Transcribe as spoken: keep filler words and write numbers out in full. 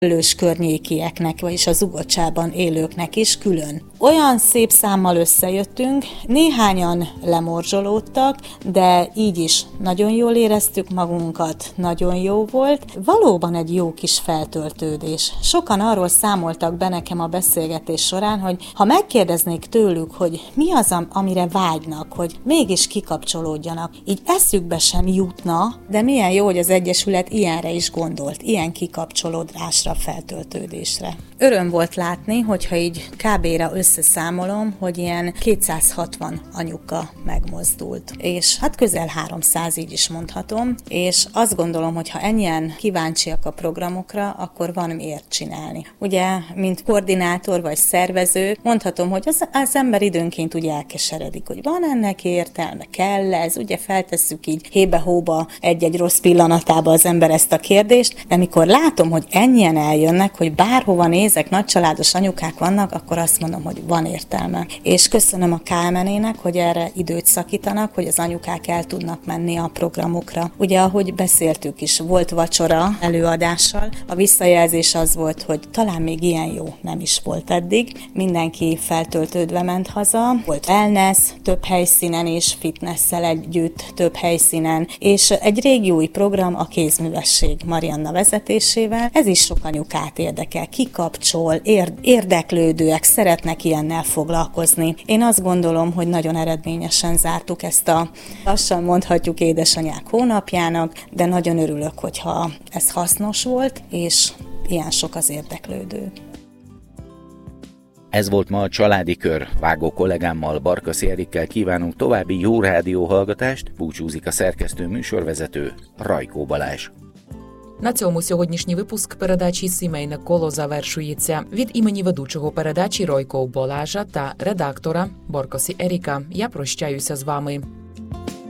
Őlős környékieknek, vagyis az Ugocsában élőknek is külön. Olyan szép számmal összejöttünk, néhányan lemorzsolódtak, de így is nagyon jól éreztük magunkat, nagyon jó volt. Valóban egy jó kis feltöltődés. Sokan arról számoltak be nekem a beszélgetés során, hogy ha megkérdeznék tőlük, hogy mi az, amire vágynak, hogy mégis kikapcsolódjanak, így eszükbe sem jutna, de milyen jó, hogy az Egyesület ilyenre is gondolt, ilyen kikapcsolódásra, feltöltődésre. Öröm volt látni, hogyha így kábéra összeszámolom, hogy ilyen kétszázhatvan anyuka megmozdult. És hát közel háromszáz, így is mondhatom, és azt gondolom, hogy ha ennyien kíváncsiak a programokra, akkor van miért csinálni. Ugye, mint koordinátor vagy szervező, mondhatom, hogy az, az ember időnként úgy elkeseredik, hogy van ennek értelme, kell ez, ugye feltesszük így hébe-hóba egy-egy rossz pillanatába az ember ezt a kérdést, de mikor látom, hogy ennyien eljönnek, hogy bárhova nézek, nagycsaládos anyukák vannak, akkor azt mondom, hogy van értelme. És köszönöm a ká em en é-nek, hogy erre időt szakítanak, hogy az anyukák el tudnak menni a programokra. Ugye, ahogy beszéltük is, volt vacsora előadással, a visszajelzés az volt, hogy talán még ilyen jó nem is volt eddig. Mindenki feltöltődve ment haza. Volt wellness, több helyszínen és fitnesszel együtt, több helyszínen, és egy régi új program, a kézművesség Marianna vezetésével. Ez is sok anyukát érdekel, kikapcsol, érdeklődőek, szeretnek ilyennel foglalkozni. Én azt gondolom, hogy nagyon eredményesen zártuk ezt a, lassan mondhatjuk, édesanyák hónapjának, de nagyon örülök, hogyha ez hasznos volt, és ilyen sok az érdeklődő. Ez volt ma a Családi Kör. Vágó kollégámmal, Barkaszi Erikkel kívánunk további jó rádióhallgatást, búcsúzik a szerkesztő műsorvezető, Rajkó Balázs. На цьому сьогоднішній випуск передачі «Сімейне коло» завершується. Від імені ведучого передачі Ройко Балажа та редактора Боркосі Еріка я прощаюся з вами.